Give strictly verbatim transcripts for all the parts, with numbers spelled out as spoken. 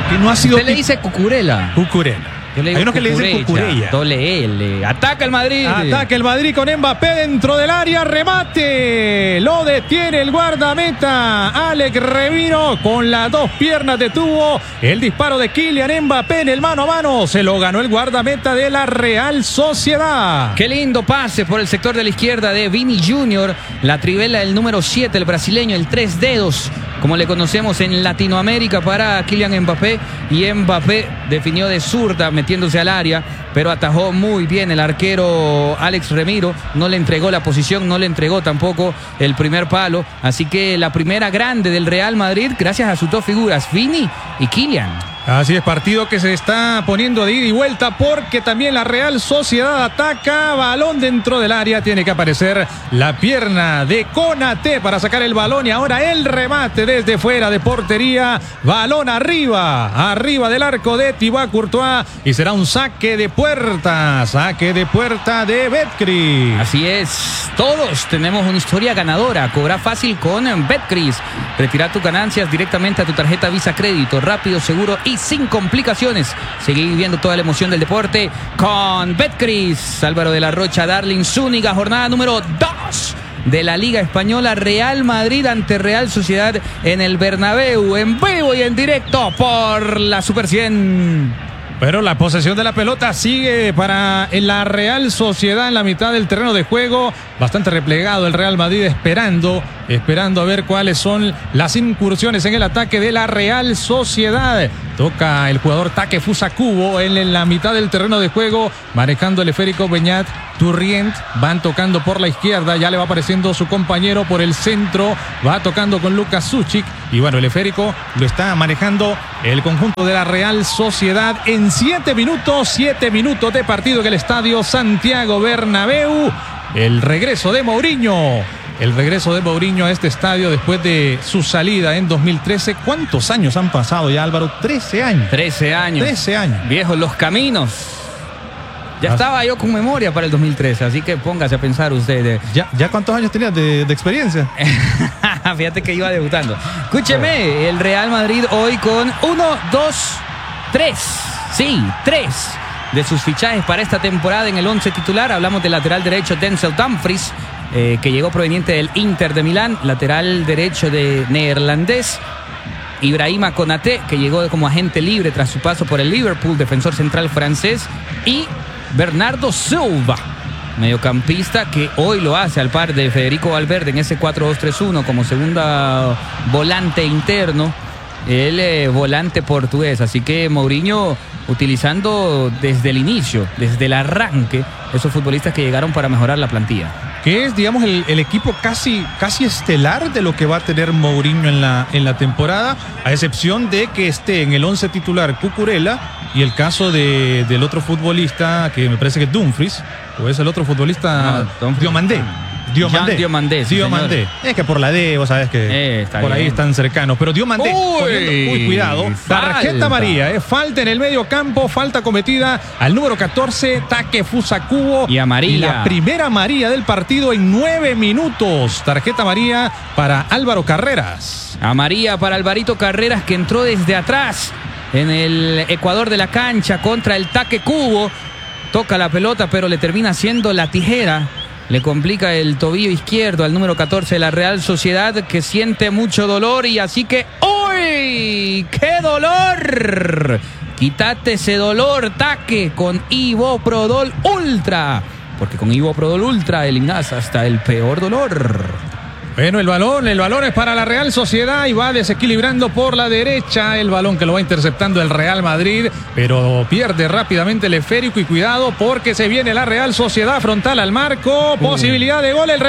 que no ha sido... Usted le dice Cucurella. Cucurella. Yo le digo Hay unos que le dicen Cucurella. Doble L. Ataca el Madrid. Ataca el Madrid con Mbappé dentro del área. Remate. Lo detiene el guardameta. Alex Remiro con las dos piernas detuvo el disparo de Kylian Mbappé en el mano a mano. Se lo ganó el guardameta de la Real Sociedad. Qué lindo pase por el sector de la izquierda de Vini Junior. La trivela del número siete, el brasileño, el tres dedos, como le conocemos en Latinoamérica, para Kylian Mbappé. Y Mbappé definió de zurda, metiéndose al área, pero atajó muy bien el arquero Alex Remiro. No le entregó la posición, no le entregó tampoco el primer palo. Así que la primera grande del Real Madrid, gracias a sus dos figuras, Vini y Kylian. Así es, partido que se está poniendo de ida y vuelta porque también la Real Sociedad ataca. Balón dentro del área, tiene que aparecer la pierna de Konaté para sacar el balón y ahora el remate desde fuera de portería. Balón arriba, arriba del arco de Thibaut Courtois y será un saque de puerta, saque de puerta de Betcris. Así es, todos tenemos una historia ganadora. Cobra fácil con Betcris. Retira tus ganancias directamente a tu tarjeta Visa Crédito, rápido, seguro y sin complicaciones. Seguí viviendo toda la emoción del deporte con Betcris. Álvaro de la Rocha, Darling Zúñiga, jornada número dos de la Liga Española. Real Madrid ante Real Sociedad en el Bernabéu, en vivo y en directo por la Super cien. Pero la posesión de la pelota sigue para la Real Sociedad en la mitad del terreno de juego. Bastante replegado el Real Madrid, esperando, esperando a ver cuáles son las incursiones en el ataque de la Real Sociedad. Toca el jugador Takefusa Kubo en, en la mitad del terreno de juego, manejando el esférico Beñat. Turrient van tocando por la izquierda, ya le va apareciendo su compañero por el centro, va tocando con Lucas Suchik y bueno, el esférico lo está manejando el conjunto de la Real Sociedad en siete minutos, siete minutos de partido en el estadio Santiago Bernabéu. El regreso de Mourinho, el regreso de Mourinho a este estadio después de su salida en dos mil trece. ¿Cuántos años han pasado ya, Álvaro? trece años. trece años. trece años. Viejos los caminos. Ya estaba yo con memoria para el dos mil trece, así que póngase a pensar usted. ¿Ya, ya cuántos años tenías de, de experiencia? Fíjate que iba debutando. Escúcheme, el Real Madrid hoy con uno, dos, tres. Sí, tres de sus fichajes para esta temporada en el once titular. Hablamos del lateral derecho Denzel Dumfries, eh, que llegó proveniente del Inter de Milán. Lateral derecho de neerlandés Ibrahima Konaté, que llegó como agente libre tras su paso por el Liverpool, defensor central francés. Y Bernardo Silva, mediocampista, que hoy lo hace al par de Federico Valverde en ese cuatro dos tres uno como segunda volante interno, el eh, volante portugués. Así que Mourinho utilizando desde el inicio, desde el arranque, esos futbolistas que llegaron para mejorar la plantilla. Que es, digamos, el, el equipo casi, casi estelar de lo que va a tener Mourinho en la, en la temporada, a excepción de que esté en el once titular Cucurella y el caso de, del otro futbolista, que me parece que es Dumfries, o es el otro futbolista, no, Diomandé. Diomandé. Diomandé, sí, Diomandé. Es que por la D, vos sabés que eh, por bien. ahí están cercanos. Pero Diomandé, uy, uy, cuidado. Tarjeta amarilla, eh. Falta en el medio campo, falta cometida al número catorce, Takefusa Kubo. Y amarilla. Y la primera amarilla del partido en nueve minutos. Tarjeta amarilla para Álvaro Carreras. Amarilla para Alvarito Carreras, que entró desde atrás en el ecuador de la cancha contra el Take Kubo. Toca la pelota, pero le termina haciendo la tijera. Le complica el tobillo izquierdo al número catorce de la Real Sociedad, que siente mucho dolor. Y así que ¡uy! ¡Qué dolor! Quítate ese dolor, Taque, con Ivoprodol Ultra. Porque con Ivoprodol Ultra eliminas hasta el peor dolor. Bueno, el balón, el balón es para la Real Sociedad y va desequilibrando por la derecha. El balón que lo va interceptando el Real Madrid, pero pierde rápidamente el esférico y cuidado porque se viene la Real Sociedad frontal al marco. Posibilidad de gol, el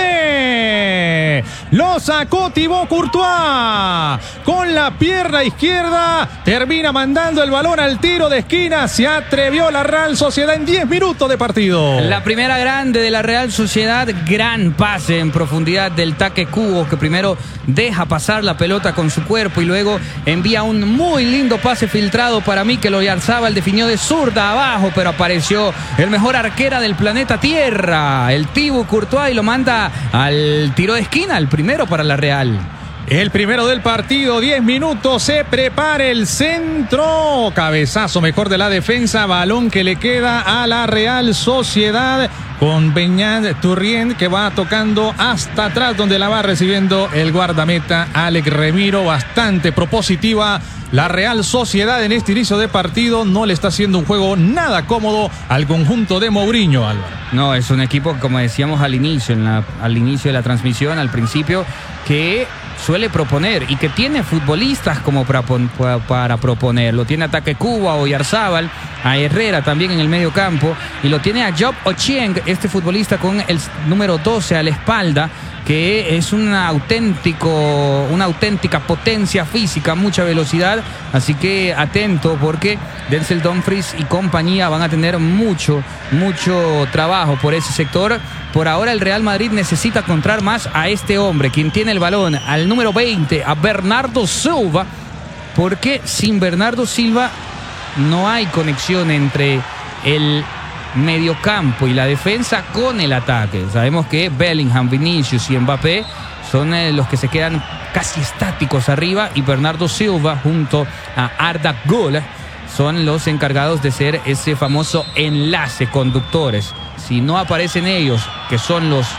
remate. Lo sacó Thibaut Courtois con la pierna izquierda. Termina mandando el balón al tiro de esquina. Se atrevió la Real Sociedad en diez minutos de partido. La primera grande de la Real Sociedad, gran pase en profundidad del Take Kubo, que primero deja pasar la pelota con su cuerpo y luego envía un muy lindo pase filtrado para Mikel Oyarzabal. Definió de zurda abajo, pero apareció el mejor arquera del planeta Tierra, el Thibaut Courtois, y lo manda al tiro de esquina, el primero para la Real. El primero del partido, diez minutos, se prepara el centro. Cabezazo mejor de la defensa, balón que le queda a la Real Sociedad con Beñat Turrien que va tocando hasta atrás donde la va recibiendo el guardameta Alex Remiro. Bastante propositiva la Real Sociedad en este inicio de partido. No le está haciendo un juego nada cómodo al conjunto de Mourinho, Álvaro. No, es un equipo, como decíamos al inicio, en la, al inicio de la transmisión, al principio, que suele proponer y que tiene futbolistas como para, para proponer. Lo tiene a Take Cuba, a Oyarzábal, a Herrera también en el medio campo, y lo tiene a Job Ochieng, este futbolista con el número doce a la espalda, que es una, auténtico, una auténtica potencia física, mucha velocidad, así que atento porque Denzel Dumfries y compañía van a tener mucho, mucho trabajo por ese sector. Por ahora el Real Madrid necesita encontrar más a este hombre, quien tiene el balón, al número veinte, a Bernardo Silva, porque sin Bernardo Silva no hay conexión entre el mediocampo y la defensa con el ataque. Sabemos que Bellingham, Vinicius y Mbappé son eh, los que se quedan casi estáticos arriba, y Bernardo Silva junto a Arda Güler son los encargados de ser ese famoso enlace conductores. Si no aparecen ellos, que son los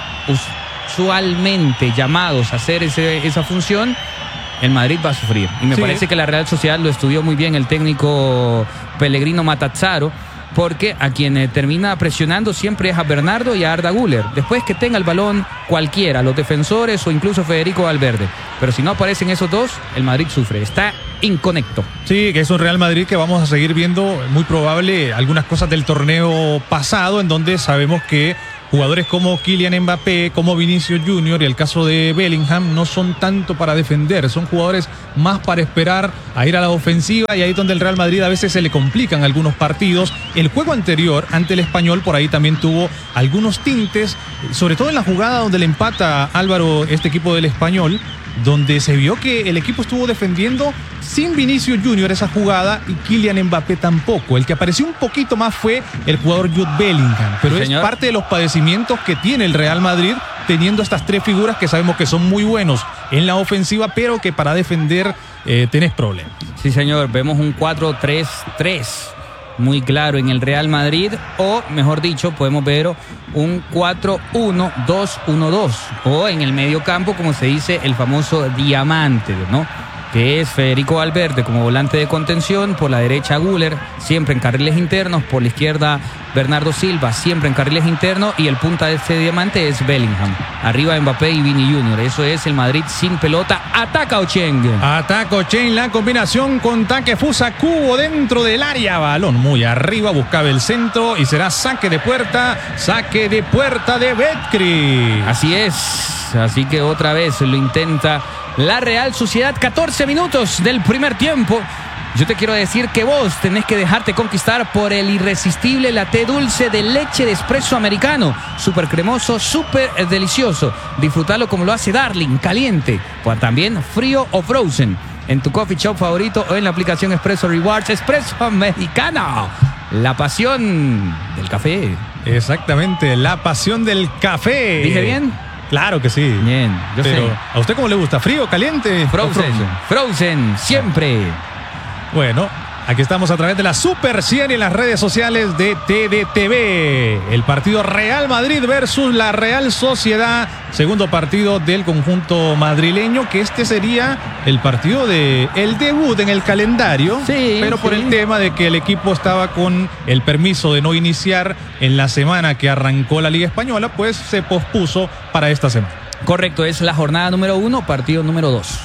usualmente llamados a hacer ese, esa función, el Madrid va a sufrir. Y me sí. parece que la Real Sociedad lo estudió muy bien el técnico Pellegrino Matazzaro, porque a quien eh, termina presionando siempre es a Bernardo y a Arda Güler. Después que tenga el balón cualquiera, los defensores o incluso Federico Valverde. Pero si no aparecen esos dos, el Madrid sufre. Está inconecto. Sí, que es un Real Madrid que vamos a seguir viendo, muy probable, algunas cosas del torneo pasado, en donde sabemos que jugadores como Kylian Mbappé, como Vinicius Junior y el caso de Bellingham no son tanto para defender, son jugadores más para esperar a ir a la ofensiva, y ahí es donde el Real Madrid a veces se le complican algunos partidos. El juego anterior ante el Español por ahí también tuvo algunos tintes, sobre todo en la jugada donde le empata Álvaro este equipo del Español, donde se vio que el equipo estuvo defendiendo sin Vinicius Junior esa jugada y Kylian Mbappé tampoco. El que apareció un poquito más fue el jugador Jude Bellingham, pero sí, es parte de los padecimientos que tiene el Real Madrid teniendo estas tres figuras que sabemos que son muy buenos en la ofensiva, pero que para defender eh, tenés problemas. Sí, señor, vemos un cuatro tres tres muy claro en el Real Madrid, o mejor dicho, podemos ver un cuatro uno dos uno dos, o en el medio campo, como se dice, el famoso diamante, ¿no? Que es Federico Valverde como volante de contención, por la derecha Güler, siempre en carriles internos, por la izquierda Bernardo Silva, siempre en carriles internos, y el punta de este diamante es Bellingham. Arriba Mbappé y Vini Junior. Eso es el Madrid sin pelota. Ataca Ochieng. Ataca Ochieng, la combinación con Takefusa Kubo dentro del área. Balón muy arriba, buscaba el centro y será saque de puerta. Saque de puerta de Betcris. Así es. Así que otra vez lo intenta la Real Sociedad. catorce minutos del primer tiempo. Yo te quiero decir que vos tenés que dejarte conquistar por el irresistible latte dulce de leche de espresso americano. Súper cremoso, súper delicioso. Disfrutalo como lo hace Darling, caliente, o también frío o frozen. En tu coffee shop favorito o en la aplicación Espresso Rewards. Espresso americano, la pasión del café. Exactamente, la pasión del café. ¿Dije bien? Claro que sí. Bien, yo Pero, sé. ¿a usted cómo le gusta? ¿Frío, caliente? Frozen, frozen, frozen, siempre. Bueno, aquí estamos a través de la Super cien y en las redes sociales de T D T V. El partido Real Madrid versus la Real Sociedad. Segundo partido del conjunto madrileño, que este sería el partido de el debut en el calendario. Sí, pero por sí. el tema de que el equipo estaba con el permiso de no iniciar en la semana que arrancó la Liga Española, pues se pospuso para esta semana. Correcto, es la jornada número uno, partido número dos.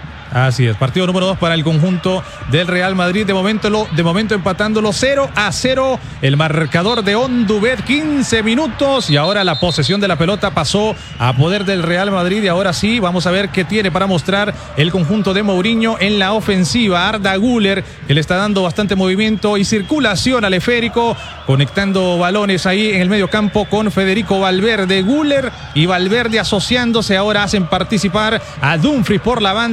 Así es, partido número dos para el conjunto del Real Madrid. De momento, lo, de momento empatándolo cero a cero. El marcador de Ondubet, quince minutos. Y ahora la posesión de la pelota pasó a poder del Real Madrid. Y ahora sí, vamos a ver qué tiene para mostrar el conjunto de Mourinho en la ofensiva. Arda Güler, que le está dando bastante movimiento y circulación al esférico, conectando balones ahí en el medio campo con Federico Valverde. Güler y Valverde asociándose. Ahora hacen participar a Dumfries por la banda derecha.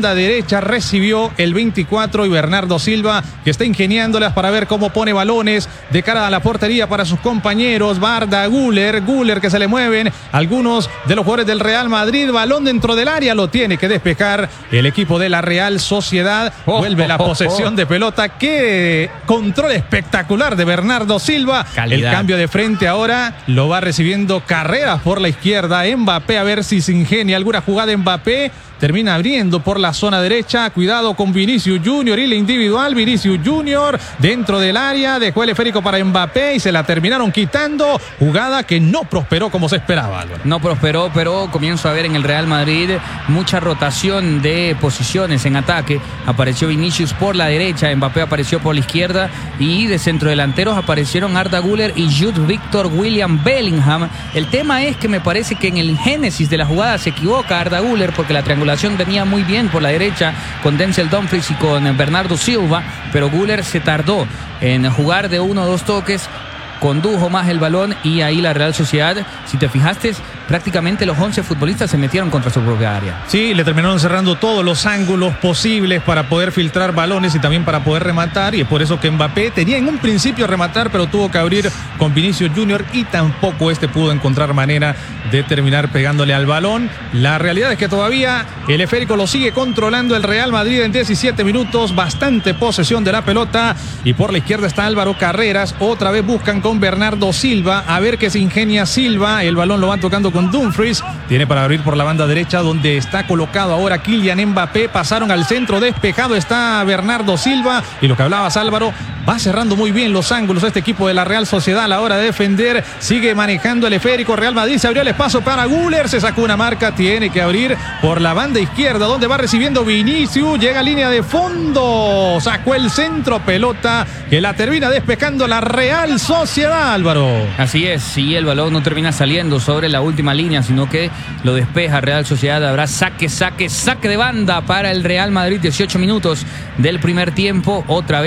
derecha recibió el veinticuatro y Bernardo Silva, que está ingeniándolas para ver cómo pone balones de cara a la portería para sus compañeros. Arda Güler, Güler que se le mueven algunos de los jugadores del Real Madrid. Balón dentro del área, lo tiene que despejar el equipo de la Real Sociedad. Oh, Vuelve oh, la oh, posesión oh. de pelota. Qué control espectacular de Bernardo Silva. Calidad. El cambio de frente ahora lo va recibiendo Carreras por la izquierda. Mbappé, a ver si se ingenia alguna jugada. Mbappé termina abriendo por la zona derecha. Cuidado con Vinicius Junior y la individual. Vinicius Junior dentro del área. Dejó el esférico para Mbappé y se la terminaron quitando. Jugada que no prosperó como se esperaba, Álvaro. No prosperó, pero comienzo a ver en el Real Madrid mucha rotación de posiciones en ataque. Apareció Vinicius por la derecha, Mbappé apareció por la izquierda y de centrodelanteros aparecieron Arda Güler y Jude Victor William Bellingham. El tema es que me parece que en el génesis de la jugada se equivoca Arda Güler porque la triangulación venía muy bien por la derecha con Denzel Dumfries y con Bernardo Silva, pero Güler se tardó en jugar de uno o dos toques, condujo más el balón y ahí la Real Sociedad, si te fijaste, prácticamente los once futbolistas se metieron contra su propia área. Sí, le terminaron cerrando todos los ángulos posibles para poder filtrar balones y también para poder rematar, y es por eso que Mbappé tenía en un principio rematar, pero tuvo que abrir con Vinicius Junior y tampoco este pudo encontrar manera de terminar pegándole al balón. La realidad es que todavía el esférico lo sigue controlando el Real Madrid en diecisiete minutos, bastante posesión de la pelota, y por la izquierda está Álvaro Carreras. Otra vez buscan con Bernardo Silva, a ver qué se ingenia Silva. El balón lo van tocando con Dumfries, tiene para abrir por la banda derecha donde está colocado ahora Kylian Mbappé. Pasaron al centro, despejado está Bernardo Silva, y lo que hablabas, Álvaro, va cerrando muy bien los ángulos este equipo de la Real Sociedad a la hora de defender. Sigue manejando el esférico Real Madrid, se abrió el espacio para Güler, se sacó una marca, tiene que abrir por la banda izquierda donde va recibiendo Vinicius, llega a línea de fondo, sacó el centro, pelota que la termina despejando la Real Sociedad, Álvaro. Así es, y el balón no termina saliendo sobre la última línea, sino que lo despeja Real Sociedad. Habrá saque, saque, saque de banda para el Real Madrid. dieciocho minutos del primer tiempo, otra vez